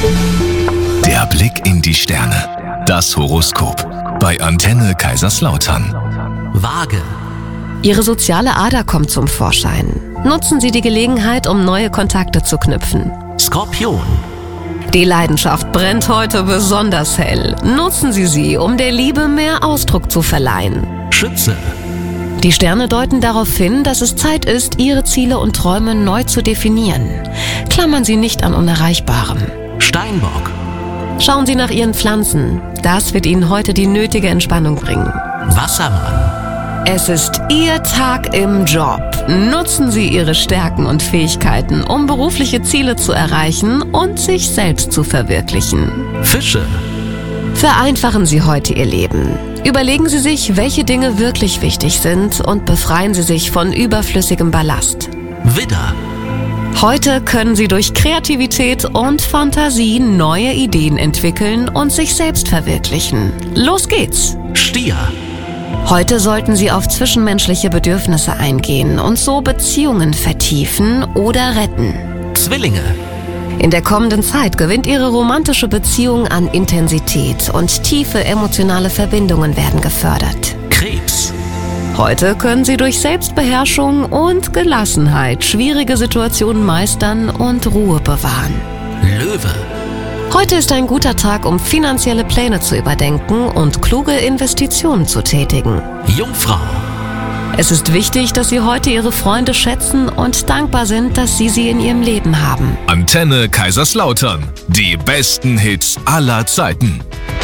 Der Blick in die Sterne. Das Horoskop. Bei Antenne Kaiserslautern. Waage. Ihre soziale Ader kommt zum Vorschein. Nutzen Sie die Gelegenheit, um neue Kontakte zu knüpfen. Skorpion. Die Leidenschaft brennt heute besonders hell. Nutzen Sie sie, um der Liebe mehr Ausdruck zu verleihen. Schütze. Die Sterne deuten darauf hin, dass es Zeit ist, Ihre Ziele und Träume neu zu definieren. Klammern Sie nicht an Unerreichbarem. Steinbock. Schauen Sie nach Ihren Pflanzen. Das wird Ihnen heute die nötige Entspannung bringen. Wassermann. Es ist Ihr Tag im Job. Nutzen Sie Ihre Stärken und Fähigkeiten, um berufliche Ziele zu erreichen und sich selbst zu verwirklichen. Fische. Vereinfachen Sie heute Ihr Leben. Überlegen Sie sich, welche Dinge wirklich wichtig sind und befreien Sie sich von überflüssigem Ballast. Widder. Heute können Sie durch Kreativität und Fantasie neue Ideen entwickeln und sich selbst verwirklichen. Los geht's! Stier. Heute sollten Sie auf zwischenmenschliche Bedürfnisse eingehen und so Beziehungen vertiefen oder retten. Zwillinge. In der kommenden Zeit gewinnt Ihre romantische Beziehung an Intensität und tiefe emotionale Verbindungen werden gefördert. Krebs. Heute können Sie durch Selbstbeherrschung und Gelassenheit schwierige Situationen meistern und Ruhe bewahren. Löwe. Heute ist ein guter Tag, um finanzielle Pläne zu überdenken und kluge Investitionen zu tätigen. Jungfrau. Es ist wichtig, dass Sie heute Ihre Freunde schätzen und dankbar sind, dass Sie sie in Ihrem Leben haben. Antenne Kaiserslautern. Die besten Hits aller Zeiten.